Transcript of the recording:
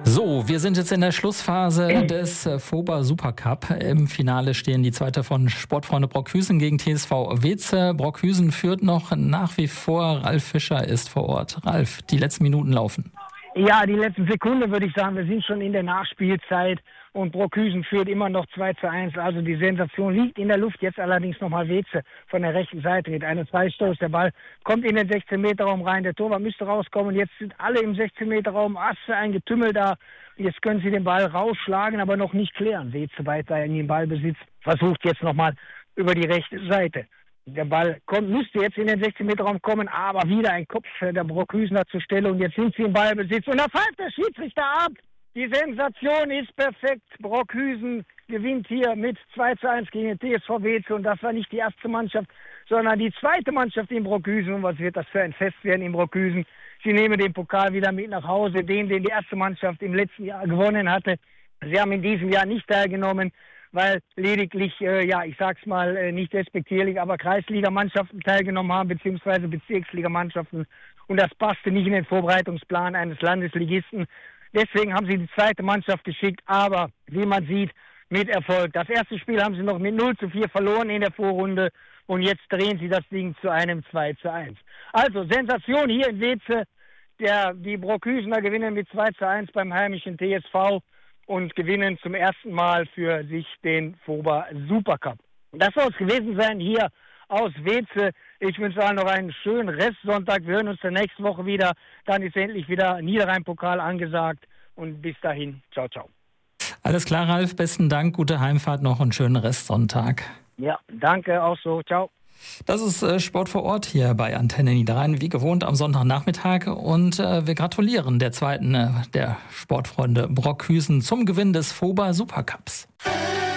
So, wir sind jetzt in der Schlussphase des FOBA Supercup. Im Finale stehen die Zweite von Sportfreunde Brockhüsen gegen TSV Weeze. Brockhüsen führt noch nach wie vor. Ralf Fischer ist vor Ort. Ralf, die letzten Minuten laufen. Ja, die letzten Sekunden würde ich sagen. Wir sind schon in der Nachspielzeit und Brockhüsen führt immer noch 2:1. Also die Sensation liegt in der Luft. Jetzt allerdings nochmal Weeze von der rechten Seite mit einem Freistoß. Der Ball kommt in den 16-Meter-Raum rein. Der Torwart müsste rauskommen. Jetzt sind alle im 16-Meter-Raum. Asse, ein Getümmel da. Jetzt können sie den Ball rausschlagen, aber noch nicht klären. Weeze weiter in den Ballbesitz. Versucht jetzt nochmal über die rechte Seite. Der Ball müsste jetzt in den 16-Meter-Raum kommen, aber wieder ein Kopf der Brockhüsener zur Stelle. Und jetzt sind sie im Ballbesitz. Und da pfeift der Schiedsrichter ab. Die Sensation ist perfekt. Brockhüsen gewinnt hier mit 2:1 gegen den TSV Weeze. Und das war nicht die erste Mannschaft, sondern die zweite Mannschaft in Brockhüsen. Und was wird das für ein Fest werden in Brockhüsen? Sie nehmen den Pokal wieder mit nach Hause, den die erste Mannschaft im letzten Jahr gewonnen hatte. Sie haben in diesem Jahr nicht teilgenommen, weil lediglich, ich sag's mal nicht respektierlich, aber Kreisligamannschaften teilgenommen haben, beziehungsweise Bezirksligamannschaften. Und das passte nicht in den Vorbereitungsplan eines Landesligisten. Deswegen haben sie die zweite Mannschaft geschickt, aber wie man sieht, mit Erfolg. Das erste Spiel haben sie noch mit 0:4 verloren in der Vorrunde und jetzt drehen sie das Ding zu einem 2:1. Also Sensation hier in Weeze. Die Brockhüsener gewinnen mit 2:1 beim heimischen TSV und gewinnen zum ersten Mal für sich den FOBA Supercup. Das soll es gewesen sein hier aus Weeze. Ich wünsche allen noch einen schönen Restsonntag. Wir hören uns dann nächste Woche wieder. Dann ist endlich wieder Niederrhein-Pokal angesagt. Und bis dahin, ciao, ciao. Alles klar, Ralf. Besten Dank. Gute Heimfahrt noch und schönen Restsonntag. Ja, danke auch so. Ciao. Das ist Sport vor Ort hier bei Antenne Niederrhein, wie gewohnt am Sonntagnachmittag. Und wir gratulieren der zweiten der Sportfreunde Brockhüsen zum Gewinn des FOBA Supercups.